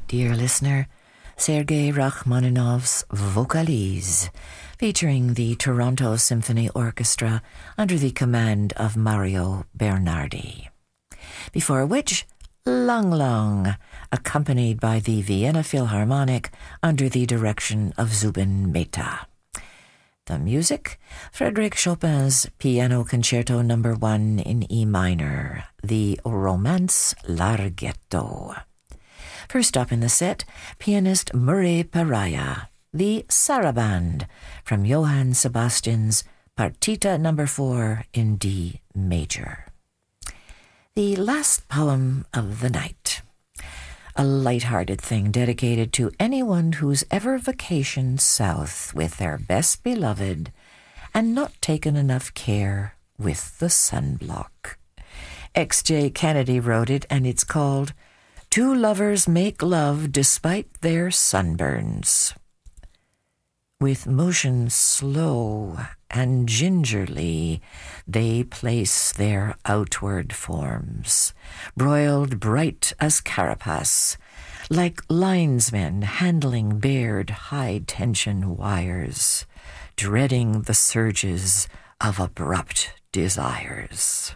dear listener, Sergei Rachmaninoff's Vocalise, featuring the Toronto Symphony Orchestra under the command of Mario Bernardi. Before which, Lang Lang, accompanied by the Vienna Philharmonic under the direction of Zubin Mehta. The music, Frédéric Chopin's Piano Concerto No. 1 in E minor, the Romance Larghetto. First up in the set, pianist Murray Peraya, the Saraband, from Johann Sebastian's Partita No. 4 in D major. The last poem of the night. A light-hearted thing dedicated to anyone who's ever vacationed south with their best beloved and not taken enough care with the sunblock. X.J. Kennedy wrote it, and it's called Two Lovers Make Love Despite Their Sunburns. With motion slow and gingerly, they place their outward forms, broiled bright as carapace, like linesmen handling bared high-tension wires, dreading the surges of abrupt desires.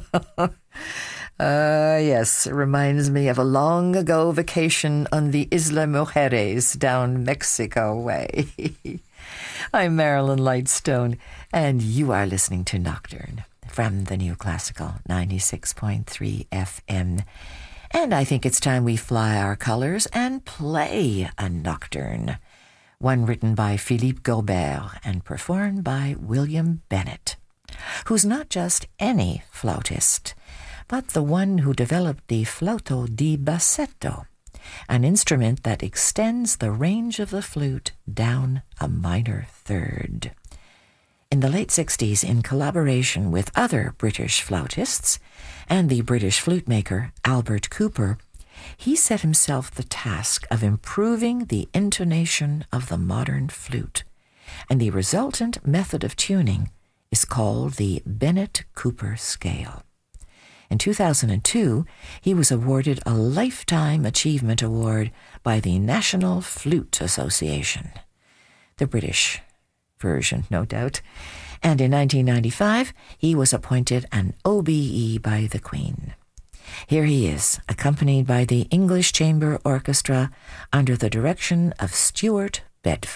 Yes, it reminds me of a long-ago vacation on the Isla Mujeres down Mexico way. I'm Marilyn Lightstone, and you are listening to Nocturne from the New Classical 96.3 FM. And I think it's time we fly our colors and play a Nocturne, one written by Philippe Gaubert and performed by William Bennett, who's not just any flautist, but the one who developed the flauto di bassetto, an instrument that extends the range of the flute down a minor third. In the late 60s, in collaboration with other British flautists and the British flute maker Albert Cooper, he set himself the task of improving the intonation of the modern flute, and the resultant method of tuning is called the Bennett-Cooper scale. In 2002, he was awarded a Lifetime Achievement Award by the National Flute Association, the British version, no doubt. And in 1995, he was appointed an OBE by the Queen. Here he is, accompanied by the English Chamber Orchestra under the direction of Stuart Bedford.